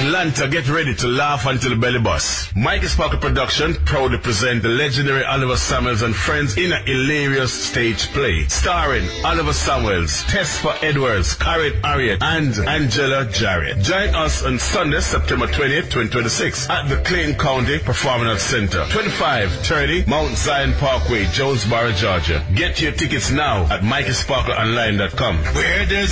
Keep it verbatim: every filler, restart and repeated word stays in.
Atlanta, get ready to laugh until the belly busts. Mikey Sparkle Production proudly present the legendary Oliver Samuels and Friends in a hilarious stage play starring Oliver Samuels, Tesfa Edwards, Karen Harriet, and Angela Jarrett. Join us on Sunday, September twentieth, twenty twenty-six at the Clayton County Performing Arts Center, twenty-five thirty Mount Zion Parkway, Jonesboro, Georgia. Get your tickets now at mikey sparkle online dot com. Where there's